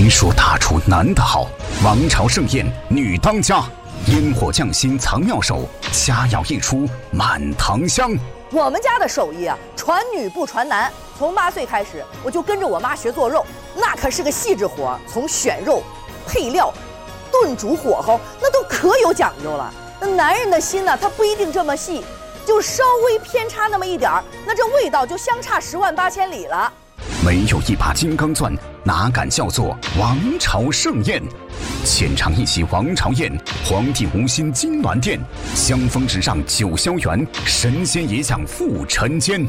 一说打出男的好，王朝盛宴女当家，烟火匠心藏妙手，佳肴一出满堂香。 我们家的手艺啊，传女不传男。从8岁开始，我就跟着我妈学做肉，那可是个细致活，从选肉、配料、炖煮火候，那都可有讲究了。那男人的心呢，他不一定这么细，就稍微偏差那么一点儿，那这味道就相差10万8千里了。 没有一把金刚钻，哪敢叫做王朝盛宴？浅尝一席王朝宴，皇帝无心金銮殿，香风直上九霄园，神仙也想赴尘间。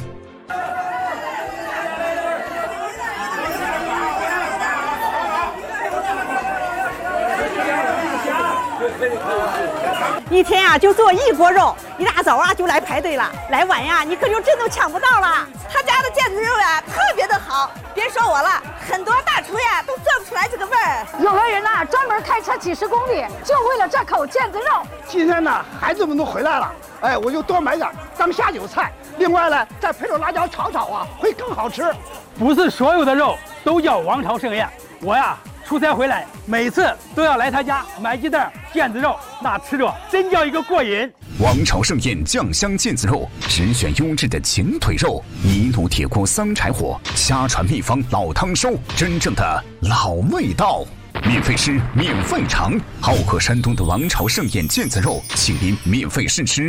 一天呀，就做1锅肉，一大早啊就来排队了，来晚呀你可就真都抢不到了。他家的腱子肉呀特别的好，别说我了，很多大厨呀都做不出来这个味儿。 有的人呐专门开车几10公里，就为了这口腱子肉。 今天呢，孩子们都回来了，哎，我就多买点当下酒菜。另外呢，再配着辣椒炒炒啊，会更好吃。 不是所有的肉都叫王朝盛宴，我呀出差回来，每次都要来他家买几袋腱子肉，那吃着真叫一个过瘾。 王朝盛宴酱香腱子肉，只选优质的前腿肉，一路铁锅3柴火，瞎传秘方老汤收，真正的老味道。免费吃，免费尝，好客山东的王朝盛宴腱子肉，请您免费试吃。